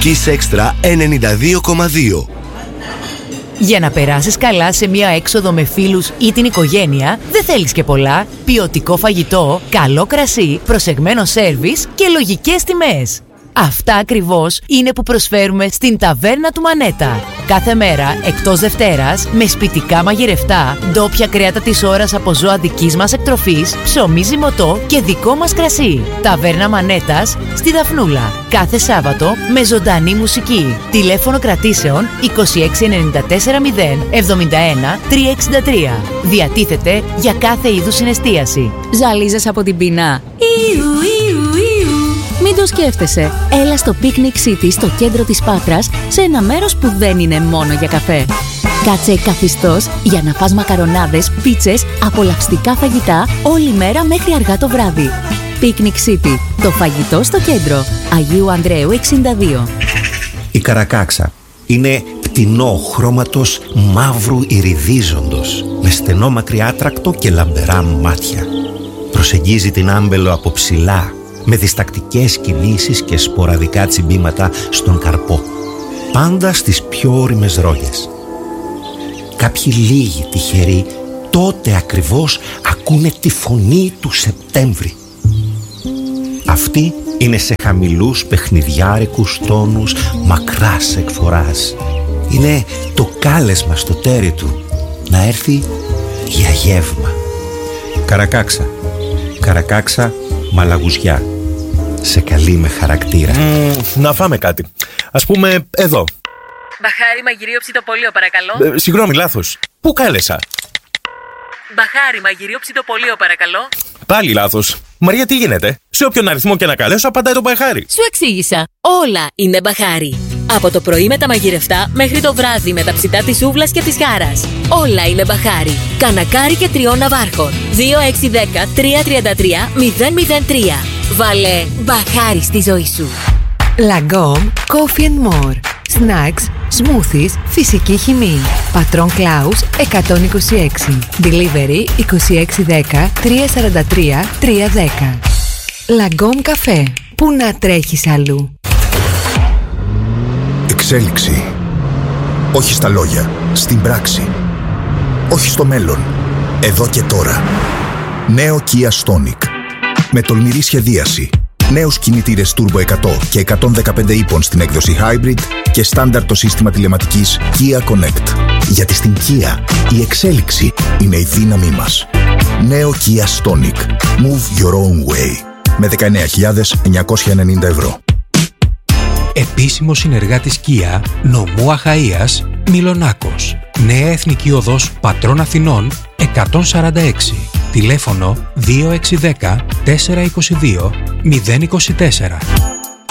Kiss Extra 92,2. Για να περάσεις καλά σε μια έξοδο με φίλους ή την οικογένεια, δεν θέλεις και πολλά. Ποιοτικό φαγητό, καλό κρασί, προσεγμένο σέρβις και λογικές τιμές. Αυτά ακριβώς είναι που προσφέρουμε στην Ταβέρνα του Μανέτα. Κάθε μέρα, εκτός Δευτέρας, με σπιτικά μαγειρευτά, ντόπια κρέατα της ώρας από ζώα δικής μας εκτροφής, ψωμί ζυμωτό και δικό μας κρασί. Ταβέρνα Μανέτας στη Δαφνούλα. Κάθε Σάββατο με ζωντανή μουσική. Τηλέφωνο κρατήσεων 26940 71 363. Διατίθεται για κάθε είδους συναισθίαση. Ζαλίζεσαι από την πείνα? Μην το σκέφτεσαι. Έλα στο Picnic City στο κέντρο της Πάτρας, σε ένα μέρος που δεν είναι μόνο για καφέ. Κάτσε καθιστός για να φας μακαρονάδες, πίτσες, απολαυστικά φαγητά όλη μέρα μέχρι αργά το βράδυ. Picnic City, το φαγητό στο κέντρο. Αγίου Ανδρέου 62. Η Καρακάξα είναι πτηνό χρώματος μαύρου ιριδίζοντος, με στενό μακριάτρακτο και λαμπερά μάτια. Προσεγγίζει την άμπελο από ψηλά, με διστακτικές κινήσεις και σποραδικά τσιμπήματα στον καρπό, πάντα στις πιο ώριμες ρόγες. Κάποιοι λίγοι τυχεροί τότε ακριβώς ακούνε τη φωνή του Σεπτέμβρη. Αυτή είναι σε χαμηλούς παιχνιδιάρικους τόνους μακράς εκφοράς. Είναι το κάλεσμα στο τέρι του να έρθει για γεύμα. Καρακάξα, Καρακάξα μαλαγουζιά. Σε καλή με χαρακτήρα. Να φάμε κάτι. Ας πούμε εδώ. Μπαχάρι μαγειρίο ψητοπολείο παρακαλώ. Συγγνώμη, λάθος. Πού κάλεσα? Μπαχάρι μαγειρίο ψητοπολείο παρακαλώ. Πάλι λάθος. Μαρία, τι γίνεται? Σε όποιον αριθμό και να καλέσω απαντάει το μπαχάρι. Σου εξήγησα. Όλα είναι μπαχάρι. Από το πρωί με τα μαγειρευτά μέχρι το βράδυ με τα ψητά της σούβλας και της χάρας. Όλα είναι μπαχάρι. Κανακάρι και 3 ναυάρχων. 2610 333 003. Βάλε μπαχάρι στη ζωή σου. Lagom Coffee and More. Snacks, smoothies, φυσική χυμή. Πατρόν Κλάους 126. Delivery 2610 343 310. Lagom Καφέ. Πού να τρέχεις αλλού? Εξέλιξη. Όχι στα λόγια, στην πράξη. Όχι στο μέλλον, εδώ και τώρα. Νέο Kia Stonic. Με τολμηρή σχεδίαση. Νέους κινητήρες Turbo 100 και 115 ύπων στην έκδοση Hybrid και στάνταρ το σύστημα τηλεματικής Kia Connect. Γιατί στην Kia η εξέλιξη είναι η δύναμή μας. Νέο Kia Stonic. Move your own way. Με 19.990 ευρώ. Επίσημο συνεργάτης Kia, νομού Αχαΐας, Μιλονάκος. Νέα Εθνική Οδός Πατρών Αθηνών 146. Τηλέφωνο 2610 422 024.